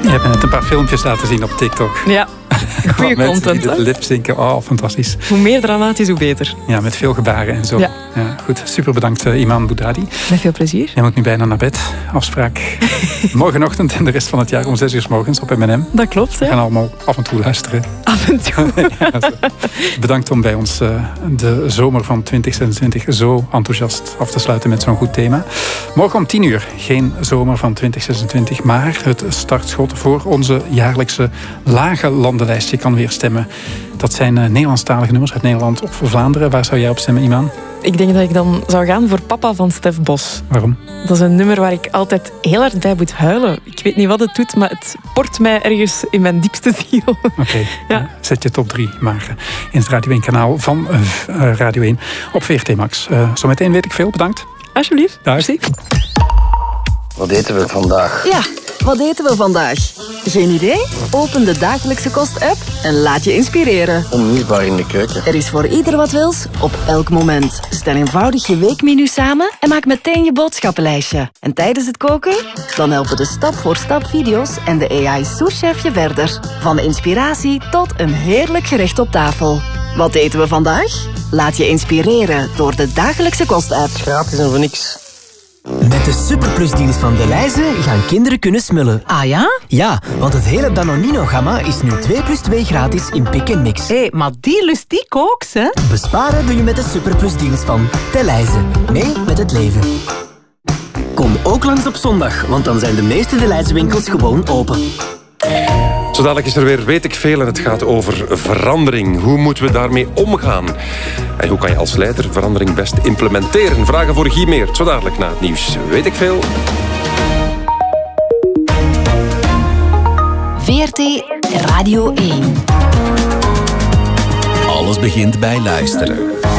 Je hebt net een paar filmpjes laten zien op TikTok. Ja, goede content. Met lipzinken, oh, fantastisch. Hoe meer dramatisch, hoe beter. Ja, met veel gebaren en zo. Ja. Ja, goed, super bedankt Iman Boudadi. Met veel plezier. Jij moet nu bijna naar bed. Afspraak morgenochtend en de rest van het jaar om 6 uur 's morgens op M&M. Dat klopt, We hè? gaan allemaal af en toe luisteren. Af en toe. Ja, bedankt om bij ons de zomer van 2026 zo enthousiast af te sluiten met zo'n goed thema. Morgen om 10 uur geen zomer van 2026, maar het startschot voor onze jaarlijkse lage landenlijst. Je kan weer stemmen. Dat zijn Nederlandstalige nummers uit Nederland of Vlaanderen. Waar zou jij op stemmen, Iman? Ik denk dat ik dan zou gaan voor Papa van Stef Bos. Waarom? Dat is een nummer waar ik altijd heel hard bij moet huilen. Ik weet niet wat het doet, maar het port mij ergens in mijn diepste ziel. Oké, Ja. Zet je top 3 maar in het Radio 1 kanaal van Radio 1 op VRT Max. Zometeen weet ik veel. Bedankt. Alsjeblieft. Dag. Merci. Wat eten we vandaag? Ja, wat eten we vandaag? Geen idee? Open de Dagelijkse Kost-app en laat je inspireren. Onmisbaar in de keuken. Er is voor ieder wat wils, op elk moment. Stel eenvoudig je weekmenu samen en maak meteen je boodschappenlijstje. En tijdens het koken? Dan helpen de stap-voor-stap video's en de AI-souschef je verder. Van inspiratie tot een heerlijk gerecht op tafel. Wat eten we vandaag? Laat je inspireren door de Dagelijkse Kost-app. Gratis en voor niks. Met de Superplus-deals van Delhaize gaan kinderen kunnen smullen. Ah ja? Ja, want het hele Danonino-gamma is nu 2 + 2 gratis in Pick & Mix. Hé, maar die lust die kooks, hè? Besparen doe je met de Superplus-deals van Delhaize. Mee met het leven. Kom ook langs op zondag, want dan zijn de meeste Delhaize-winkels gewoon open. Zo dadelijk is er weer Weet ik Veel en het gaat over verandering. Hoe moeten we daarmee omgaan? En hoe kan je als leider verandering best implementeren? Vragen voor Guy Meert, zo dadelijk na het nieuws. Weet ik Veel. VRT Radio 1. Alles begint bij luisteren.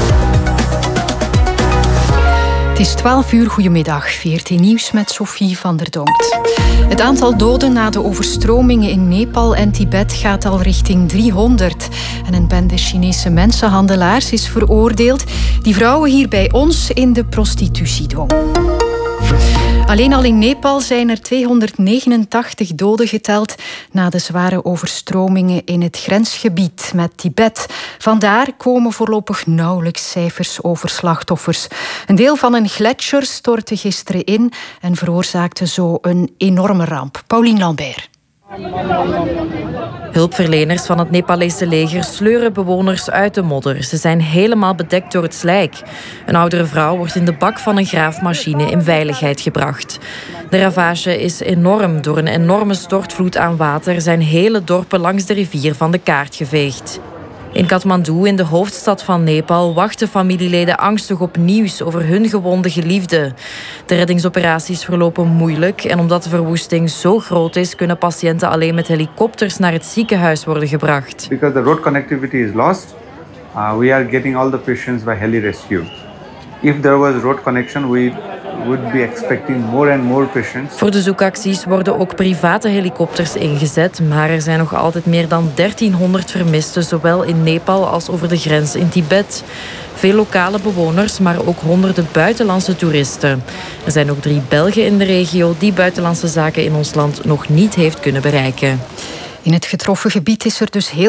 Het is 12 uur, goedemiddag. VRT Nieuws met Sophie van der Donkt. Het aantal doden na de overstromingen in Nepal en Tibet gaat al richting 300. En een bende Chinese mensenhandelaars is veroordeeld die vrouwen hier bij ons in de prostitutie dwong. Alleen al in Nepal zijn er 289 doden geteld na de zware overstromingen in het grensgebied met Tibet. Vandaar komen voorlopig nauwelijks cijfers over slachtoffers. Een deel van een gletsjer stortte gisteren in en veroorzaakte zo een enorme ramp. Paulien Lambert. Hulpverleners van het Nepalese leger sleuren bewoners uit de modder. Ze zijn helemaal bedekt door het slijk. Een oudere vrouw wordt in de bak van een graafmachine in veiligheid gebracht. De ravage is enorm. Door een enorme stortvloed aan water zijn hele dorpen langs de rivier van de kaart geveegd. In Kathmandu, in de hoofdstad van Nepal, wachten familieleden angstig op nieuws over hun gewonde geliefden. De reddingsoperaties verlopen moeilijk en omdat de verwoesting zo groot is, kunnen patiënten alleen met helikopters naar het ziekenhuis worden gebracht. Because the road connectivity is lost, we are getting all the patients by heli rescue. If there was road connection, we would be expecting more and more patients. Voor de zoekacties worden ook private helikopters ingezet, maar er zijn nog altijd meer dan 1300 vermisten, zowel in Nepal als over de grens in Tibet. Veel lokale bewoners, maar ook honderden buitenlandse toeristen. Er zijn ook 3 Belgen in de regio die Buitenlandse Zaken in ons land nog niet heeft kunnen bereiken. In het getroffen gebied is er dus heel